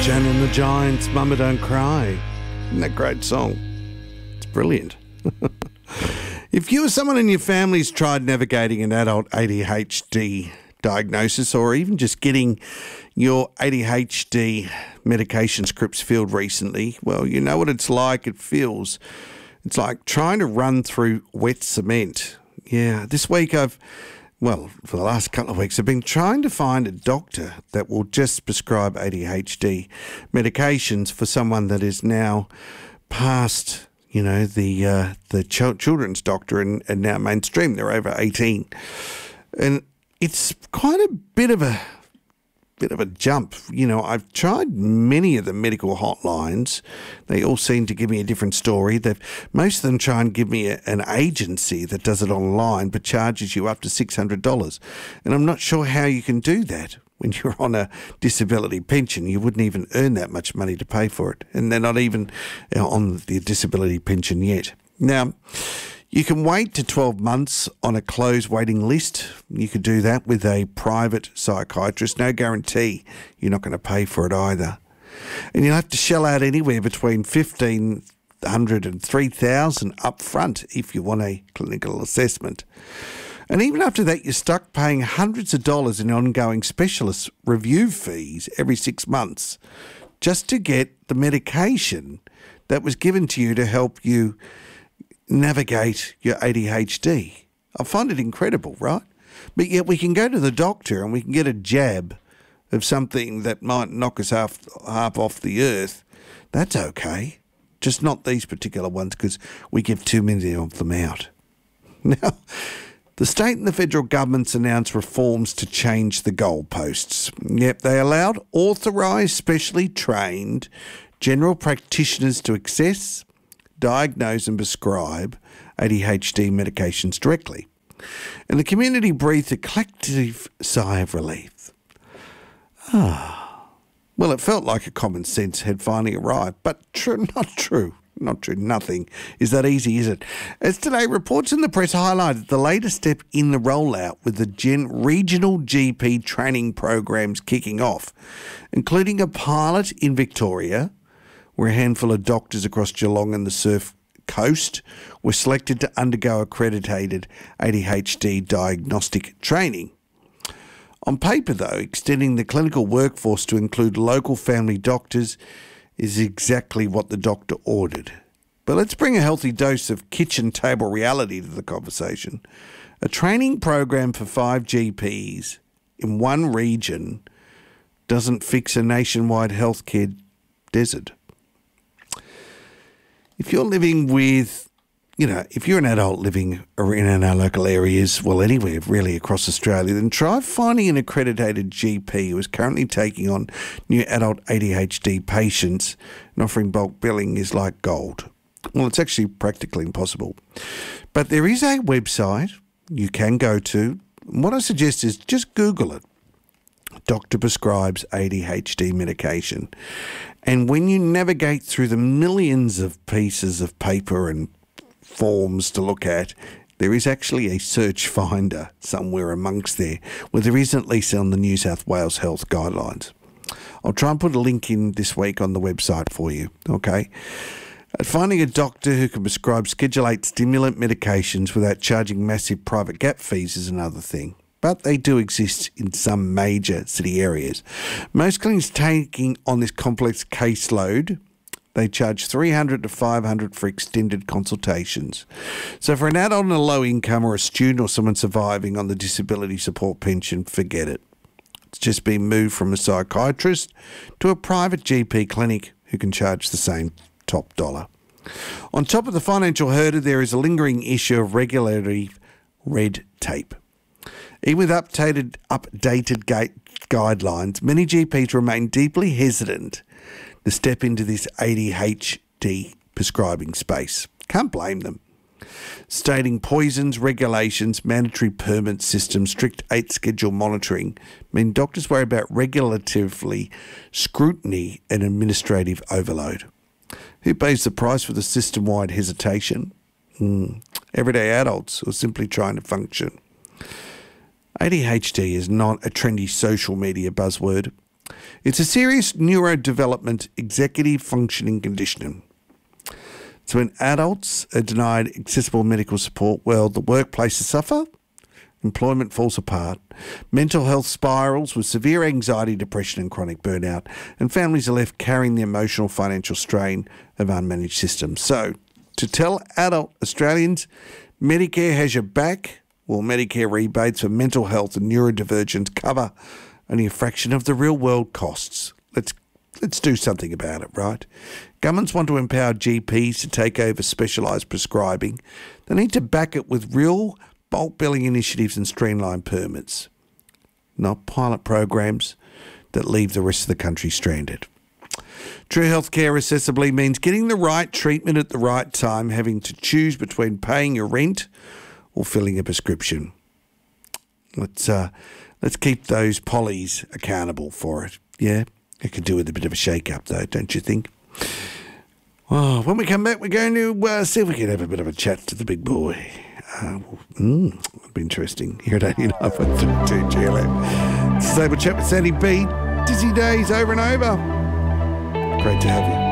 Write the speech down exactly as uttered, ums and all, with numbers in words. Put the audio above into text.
Jan and the Giants, Mama Don't Cry. Isn't that a great song? It's brilliant. If you or someone in your family's tried navigating an adult A D H D diagnosis, or even just getting your A D H D medication scripts filled recently, well, you know what it's like. It feels, it's like trying to run through wet cement. Yeah, this week I've, well, for the last couple of weeks, I've been trying to find a doctor that will just prescribe A D H D medications for someone that is now past, you know, the uh, the ch- children's doctor and, and now mainstream. They're over eighteen. And it's quite a bit of a bit of a jump. You know, I've tried many of the medical hotlines. They all seem to give me a different story. They've, most of them try and give me a, an agency that does it online but charges you up to six hundred dollars. And I'm not sure how you can do that when you're on a disability pension. You wouldn't even earn that much money to pay for it. And they're not even on the disability pension yet. Now, you can wait to twelve months on a closed waiting list. You could do that with a private psychiatrist. No guarantee you're not going to pay for it either. And you'll have to shell out anywhere between fifteen hundred dollars and three thousand dollars up front if you want a clinical assessment. And even after that, you're stuck paying hundreds of dollars in ongoing specialist review fees every six months just to get the medication that was given to you to help you navigate your A D H D. I find it incredible, right? But yet we can go to the doctor and we can get a jab of something that might knock us half, half off the earth. That's okay. Just not these particular ones because we give too many of them out. Now, the state and the federal governments announced reforms to change the goalposts. Yep, they allowed authorised, specially trained general practitioners to access, diagnose and prescribe A D H D medications directly. And the community breathed a collective sigh of relief. Ah, well, it felt like a common sense had finally arrived, but true, not true. Not true. Nothing is that easy, is it? As today, reports in the press highlighted the latest step in the rollout with the gen- regional G P training programs kicking off, including a pilot in Victoria, where a handful of doctors across Geelong and the Surf Coast were selected to undergo accredited A D H D diagnostic training. On paper, though, extending the clinical workforce to include local family doctors is exactly what the doctor ordered. But let's bring a healthy dose of kitchen table reality to the conversation. A training program for five G Ps in one region doesn't fix a nationwide healthcare desert. If you're living with, you know, if you're an adult living in our local areas, well, anywhere really across Australia, then try finding an accredited G P who is currently taking on new adult A D H D patients and offering bulk billing is like gold. Well, it's actually practically impossible. But there is a website you can go to. What I suggest is just Google it. Doctor prescribes A D H D medication. And when you navigate through the millions of pieces of paper and forms to look at, there is actually a search finder somewhere amongst there, where there is at least on the New South Wales Health Guidelines. I'll try and put a link in this week on the website for you, okay? Finding a doctor who can prescribe Schedule eight stimulant medications without charging massive private gap fees is another thing. But they do exist in some major city areas. Most clinics taking on this complex caseload, they charge three hundred dollars to five hundred dollars for extended consultations. So for an adult on a low income or a student or someone surviving on the disability support pension, forget it. It's just been moved from a psychiatrist to a private G P clinic who can charge the same top dollar. On top of the financial hurdle, there is a lingering issue of regulatory red tape. Even with updated, updated gate guidelines, many G Ps remain deeply hesitant to step into this A D H D prescribing space. Can't blame them. Stating poisons, regulations, mandatory permit systems, strict eight schedule monitoring mean doctors worry about regulatively scrutiny and administrative overload. Who pays the price for the system-wide hesitation? Mm, everyday adults who are simply trying to function. A D H D is not a trendy social media buzzword. It's a serious neurodevelopment executive functioning condition. So when adults are denied accessible medical support, well, the workplaces suffer, employment falls apart, mental health spirals with severe anxiety, depression and chronic burnout, and families are left carrying the emotional financial strain of unmanaged systems. So to tell adult Australians Medicare has your back, well, Medicare rebates for mental health and neurodivergence cover only a fraction of the real world costs. Let's let's do something about it, right? Governments want to empower G Ps to take over specialised prescribing. They need to back it with real bulk billing initiatives and streamlined permits, not pilot programs that leave the rest of the country stranded. True healthcare accessibly means getting the right treatment at the right time, having to choose between paying your rent or filling a prescription. Let's uh, let's keep those pollies accountable for it. Yeah, it could do with a bit of a shake-up, though, don't you think? Oh, when we come back, we're going to uh, see if we can have a bit of a chat to the big boy. Uh, mm, it'll be interesting here at eighty-nine point two G L M. It's a Stable Chat with Sandy B. Dizzy days over and over. Great to have you.